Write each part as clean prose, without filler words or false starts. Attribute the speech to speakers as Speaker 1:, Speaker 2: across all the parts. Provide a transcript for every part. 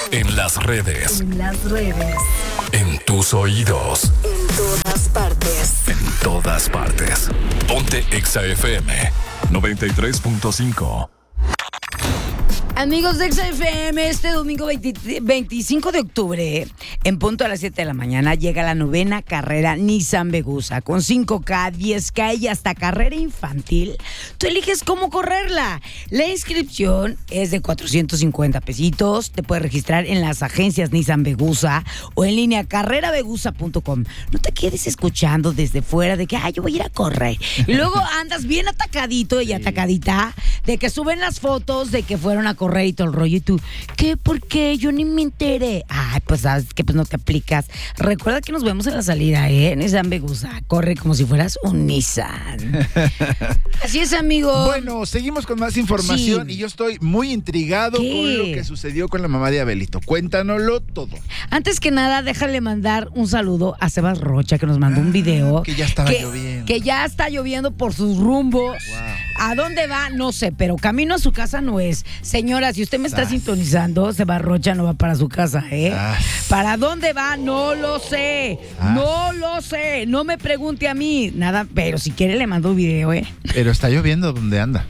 Speaker 1: En las redes.
Speaker 2: En las redes.
Speaker 1: En tus oídos.
Speaker 2: En todas partes.
Speaker 1: En todas partes. Ponte Exa FM 93.5.
Speaker 3: Amigos de XFM, este domingo 25 de octubre, en punto a las 7 de la mañana, llega la 9ª carrera Nissan Vegusa con 5K, 10K y hasta carrera infantil. Tú eliges cómo correrla. La inscripción es de 450 pesitos. Te puedes registrar en las agencias Nissan Vegusa o en línea carreravegusa.com. No te quedes escuchando desde fuera de que yo voy a ir a correr. Y luego andas bien atacadito y atacadita de que suben las fotos de que fueron a correr y todo el rollo, y tú, ¿qué? ¿Por qué? Yo ni me enteré. Ay, pues sabes que pues no te aplicas. Recuerda que nos vemos en la salida, Nissan Vegusa. Corre como si fueras un Nissan. Así es, amigo.
Speaker 4: Bueno, seguimos con más información, sí. Y yo estoy muy intrigado con lo que sucedió con la mamá de Abelito. Cuéntanoslo todo.
Speaker 3: Antes que nada, déjale mandar un saludo a Sebas Rocha, que nos mandó un video.
Speaker 4: Que ya estaba lloviendo.
Speaker 3: Que ya está lloviendo por sus rumbos. Wow. ¿A dónde va? No sé, pero camino a su casa no es. Señora, si usted me está sintonizando, Sebas Rocha no va para su casa, ¿Para dónde va? No lo sé. No lo sé. No me pregunte a mí. Nada, pero si quiere le mando video,
Speaker 4: Pero está lloviendo donde anda.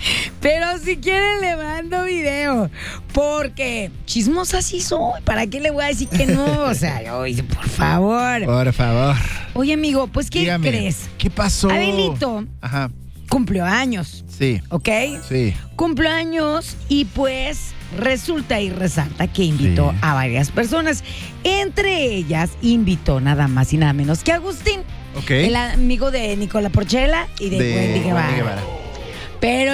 Speaker 3: Pero si quieren le mando video. Porque chismosa sí soy. ¿Para qué le voy a decir que no? O sea, oye, por favor.
Speaker 4: Por favor.
Speaker 3: Oye, amigo, pues ¿qué crees?
Speaker 4: ¿Qué pasó?
Speaker 3: Abelito cumplió años.
Speaker 4: Sí.
Speaker 3: ¿Ok?
Speaker 4: Sí.
Speaker 3: Cumplió años y pues resulta y resalta que invitó a varias personas. Entre ellas invitó nada más y nada menos que a Agustín.
Speaker 4: Ok.
Speaker 3: El amigo de Nicola Porchela y de Wendy Guevara. Pero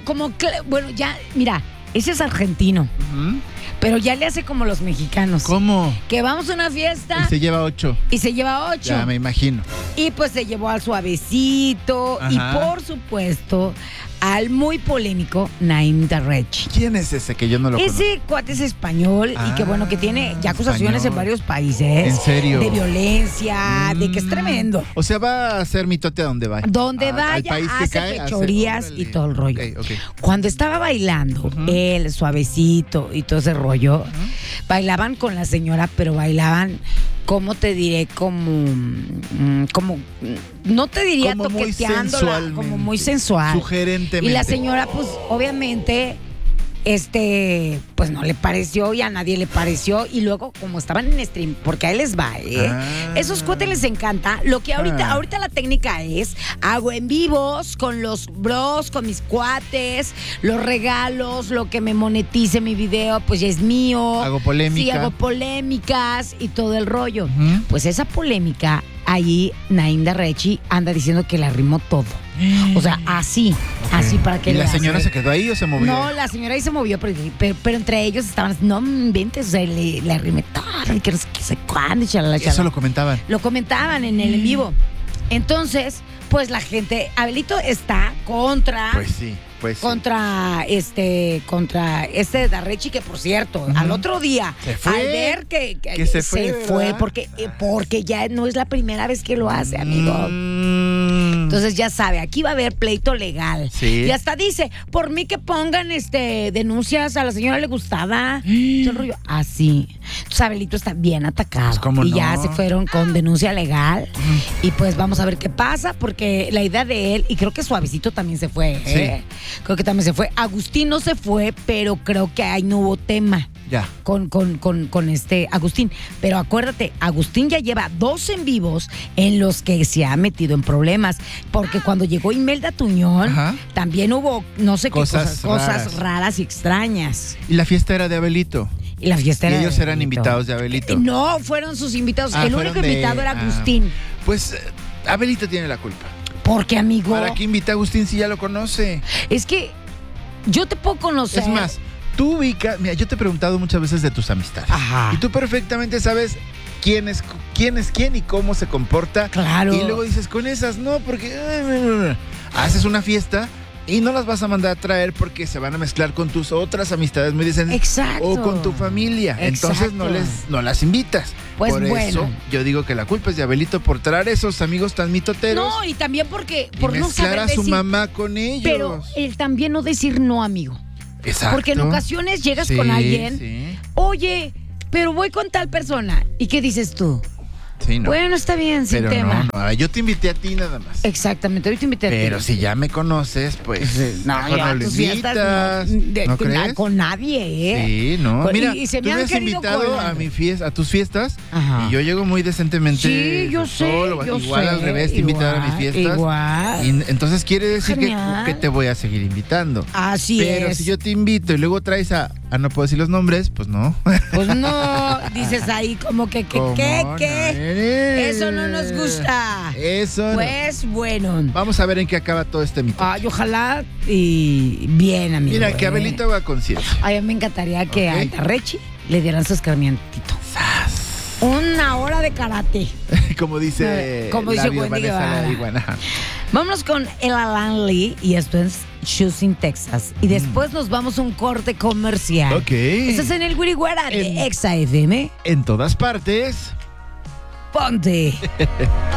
Speaker 3: bueno, ya, mira, ese es argentino. Pero ya le hace como los mexicanos.
Speaker 4: ¿Cómo?
Speaker 3: Que vamos a una fiesta.
Speaker 4: Y se lleva 8.
Speaker 3: Ya,
Speaker 4: me imagino.
Speaker 3: Y pues se llevó al Suavecito. Ajá. Y por supuesto, al muy polémico Naim Darrechi.
Speaker 4: ¿Quién es ese que yo no lo conozco?
Speaker 3: Ese cuate es español y que bueno, que tiene ya acusaciones en varios países.
Speaker 4: ¿En serio?
Speaker 3: De violencia, de que es tremendo.
Speaker 4: O sea, va a hacer mitote a donde vaya.
Speaker 3: Donde vaya, hace fechorías y todo el rollo. Okay. Cuando estaba bailando, él, Suavecito y todo ese rollo, bailaban con la señora, pero bailaban, ¿cómo te diré? Como no te diría como toqueteándola, como muy sensual.
Speaker 4: Sugerentemente.
Speaker 3: Y la señora, pues, obviamente, pues no le pareció y a nadie le pareció. Y luego, como estaban en stream, porque a él les va, esos cuates les encanta. Lo que ahorita la técnica es, hago en vivos con los bros, con mis cuates, los regalos, lo que me monetice mi video, pues ya es mío.
Speaker 4: Hago polémica.
Speaker 3: Sí, hago polémicas y todo el rollo. Pues esa polémica, ahí Naim Darrechi anda diciendo que le arrimó todo. O sea, así para que
Speaker 4: ¿Y la señora se quedó ahí o se movió?
Speaker 3: No, la señora ahí se movió, pero entre ellos estaban, no inventes, o sea, le arrimé todo, y que no sé cuándo, y chalala.
Speaker 4: Eso lo comentaban.
Speaker 3: Lo comentaban en el en vivo. Entonces, pues la gente, Abelito está contra.
Speaker 4: Pues sí.
Speaker 3: Contra este Darrechi, que por cierto, al otro día, al ver que se fue porque ya no es la primera vez que lo hace, amigo. Entonces ya sabe, aquí va a haber pleito legal.
Speaker 4: Sí.
Speaker 3: Y hasta dice, por mí que pongan denuncias, a la señora le gustaba. Todo el rollo así. Entonces Abelito está bien atacado.
Speaker 4: Pues,
Speaker 3: y ya se fueron con denuncia legal. Y pues vamos a ver qué pasa, porque la idea de él, y creo que Suavecito también se fue, Creo que también se fue. Agustín no se fue, pero creo que ahí no hubo tema.
Speaker 4: Ya.
Speaker 3: Con Agustín. Pero acuérdate, Agustín ya lleva 2 en vivos en los que se ha metido en problemas. Porque cuando llegó Imelda Tuñón, también hubo no sé qué cosas raras y extrañas.
Speaker 4: ¿Y la fiesta era de Abelito?
Speaker 3: Y la fiesta era
Speaker 4: ellos eran invitados de Abelito.
Speaker 3: No, fueron sus invitados. El único invitado era Agustín.
Speaker 4: Pues Abelito tiene la culpa.
Speaker 3: ¿Por qué, amigo?
Speaker 4: ¿Para qué invita a Agustín si ya lo conoce?
Speaker 3: Es que yo te puedo conocer.
Speaker 4: Es más, tú ubicas. Mira, yo te he preguntado muchas veces de tus amistades.
Speaker 3: Ajá.
Speaker 4: Y tú perfectamente sabes quién es quién y cómo se comporta.
Speaker 3: Claro.
Speaker 4: Y luego dices, con esas no, porque haces una fiesta y no las vas a mandar a traer porque se van a mezclar con tus otras amistades, me dicen.
Speaker 3: Exacto.
Speaker 4: O con tu familia.
Speaker 3: Exacto.
Speaker 4: Entonces no las invitas.
Speaker 3: Pues
Speaker 4: por eso yo digo que la culpa es de Abelito por traer esos amigos tan mitoteros.
Speaker 3: No, y también por no
Speaker 4: mezclar
Speaker 3: saber
Speaker 4: a su
Speaker 3: decir,
Speaker 4: mamá con ellos.
Speaker 3: Pero él también no decir no, amigo.
Speaker 4: Exacto.
Speaker 3: Porque en ocasiones llegas con alguien, oye, pero voy con tal persona. ¿Y qué dices tú?
Speaker 4: Sí, no.
Speaker 3: Bueno, está bien, sin
Speaker 4: pero
Speaker 3: tema.
Speaker 4: no, yo te invité a ti nada más.
Speaker 3: Exactamente, hoy te invité a ti.
Speaker 4: Pero si ya me conoces, pues
Speaker 3: No,
Speaker 4: mejor
Speaker 3: ya
Speaker 4: no lo
Speaker 3: tus fiestas
Speaker 4: invitas. ¿No crees?
Speaker 3: con nadie, ¿eh?
Speaker 4: Sí, no.
Speaker 3: Con-
Speaker 4: Mira,
Speaker 3: y se
Speaker 4: tú
Speaker 3: me
Speaker 4: me
Speaker 3: han
Speaker 4: has
Speaker 3: querido
Speaker 4: invitado
Speaker 3: colar.
Speaker 4: a tus fiestas
Speaker 3: Ajá.
Speaker 4: y yo llego muy decentemente.
Speaker 3: Sí, yo sé,
Speaker 4: solo,
Speaker 3: yo
Speaker 4: igual
Speaker 3: sé,
Speaker 4: al revés, te invitar a mis
Speaker 3: igual,
Speaker 4: fiestas.
Speaker 3: igual.
Speaker 4: Y entonces quiere decir
Speaker 3: Genial.
Speaker 4: que te voy a seguir invitando.
Speaker 3: Así
Speaker 4: Pero
Speaker 3: es.
Speaker 4: si yo te invito y luego traes a no puedo decir los nombres, pues no.
Speaker 3: Pues no, dices ahí como que,
Speaker 4: ¿Cómo
Speaker 3: ¿qué?
Speaker 4: no?
Speaker 3: Eso no nos gusta.
Speaker 4: Eso no.
Speaker 3: Pues bueno.
Speaker 4: Vamos a ver en qué acaba todo este mito.
Speaker 3: Ay, ojalá y bien, amigo.
Speaker 4: Mira, que Abelita haga conciencia.
Speaker 3: Ay, me encantaría que
Speaker 4: Ok.
Speaker 3: a Antarrechi le dieran su escarmientito. Una hora de karate.
Speaker 4: Como dice
Speaker 3: Wendy
Speaker 4: Vanessa
Speaker 3: Guevara.
Speaker 4: Iguana.
Speaker 3: Vámonos con el Alan Lee y esto es Choosing Texas. Y después nos vamos a un corte comercial.
Speaker 4: Ok.
Speaker 3: Esto es en el Guiriguara de Exa FM.
Speaker 4: En todas partes.
Speaker 3: Ponte.